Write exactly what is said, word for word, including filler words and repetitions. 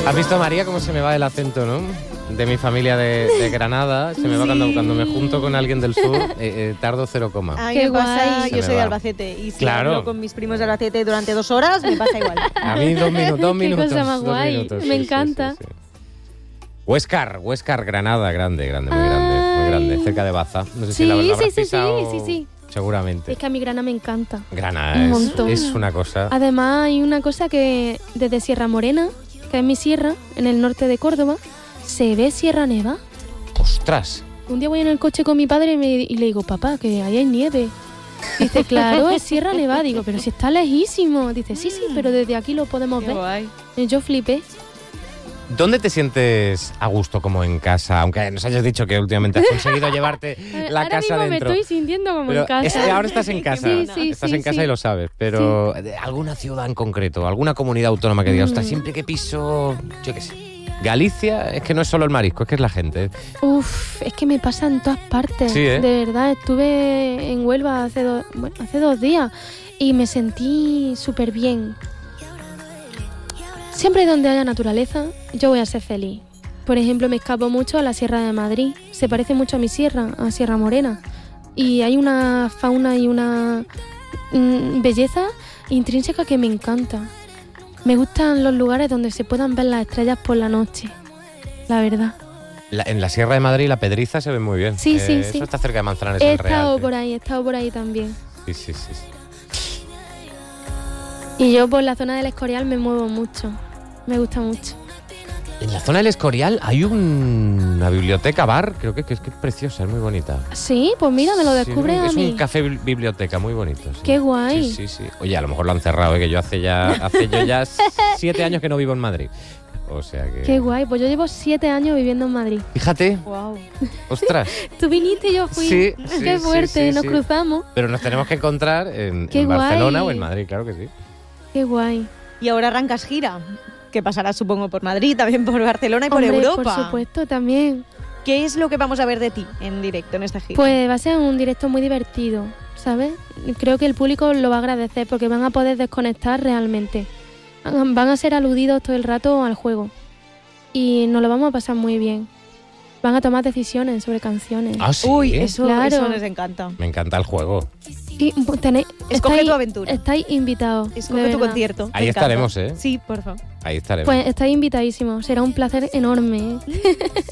¿Has visto, María, cómo se me va el acento, no? De mi familia de, de Granada. Se me va Sí. cuando, cuando me junto con alguien del sur, eh, eh, tardo cero coma. A mí Qué me pasa, guay. yo Se me soy de va. Albacete y si Claro. hablo con mis primos de Albacete durante dos horas, me pasa igual. A mí dos, minu- dos Qué minutos. cosa más dos guay. minutos, Me sí, sí, encanta. sí, sí. Huéscar, Huéscar, Granada, grande, grande, muy grande, muy Ay. grande, cerca de Baza. No sé si Sí, la, la sí, habrás sí, sí, pisado, sí, sí. seguramente. Es que a mi grana me encanta. Granada Un es, montón. es una cosa... Además, hay una cosa que desde Sierra Morena, que es mi sierra, en el norte de Córdoba, se ve Sierra Nevada. ¡Ostras! Un día voy en el coche con mi padre y, me- y le digo, papá, que ahí hay nieve. Dice, claro, es Sierra Nevada. Digo, pero si está lejísimo. Dice, sí, sí, pero desde aquí lo podemos Qué ver. guay. Y yo flipé. ¿Dónde te sientes a gusto como en casa? Aunque nos hayas dicho que últimamente has conseguido llevarte la Ahora casa mismo dentro. me estoy sintiendo como Pero en casa. es que ahora estás en casa. Sí, sí, estás sí, en casa sí. y lo sabes. Pero ¿de alguna ciudad en concreto? ¿Alguna comunidad autónoma que digas, Mm. ostras, siempre que piso, yo qué sé? Galicia es que no es solo el marisco, es que es la gente. Uf, es que me pasa en todas partes. Sí, ¿eh? De verdad, estuve en Huelva hace, do- bueno, hace dos días y me sentí súper bien. Siempre donde haya naturaleza, yo voy a ser feliz. Por ejemplo, me escapo mucho a la Sierra de Madrid. Se parece mucho a mi sierra, a Sierra Morena. Y hay una fauna y una mm, belleza intrínseca que me encanta. Me gustan los lugares donde se puedan ver las estrellas por la noche, la verdad. La- en la Sierra de Madrid la Pedriza se ve muy bien. Sí, sí, Eso sí. está cerca de Manzanares He del Real. estado sí. por ahí, he estado por ahí también. Sí, sí, sí, sí. Y yo por la zona del Escorial me muevo mucho. Me gusta mucho. En la zona del Escorial hay un- una biblioteca bar, creo que, que es que es preciosa, es muy bonita. Sí, pues mira, me lo Sí, descubres es a mí. un café bibli- biblioteca muy bonito. sí. Qué guay. Sí, sí, sí. Oye, a lo mejor lo han cerrado, ¿eh? Que yo hace ya hace yo ya siete años que no vivo en Madrid. O sea que... Qué guay, pues yo llevo siete años viviendo en Madrid. Fíjate, Wow. ostras. Tú viniste y yo fui. Sí, Qué sí, fuerte, sí, sí, nos sí. cruzamos. Pero nos tenemos que encontrar en, Qué en Barcelona guay. o en Madrid, claro que sí. Qué guay. Y ahora arrancas gira, que pasará supongo por Madrid, también por Barcelona y por Hombre, Europa. por supuesto, también. ¿Qué es lo que vamos a ver de ti en directo en esta gira? Pues va a ser un directo muy divertido, ¿sabes? Creo que el público lo va a agradecer porque van a poder desconectar realmente. Van van a ser aludidos todo el rato al juego. Y nos lo vamos a pasar muy bien. Van a tomar decisiones sobre canciones. Ah, sí. Uy, eso, Claro. eso nos encanta. Me encanta el juego. Y bu- tenéis, Escoge estáis- tu aventura. Estáis invitados. Escoge de tu verdad. concierto. Ahí me encanta. estaremos, ¿eh? Sí, por favor. Ahí estaremos. Pues estáis invitadísimos. Será un placer enorme. ¿eh?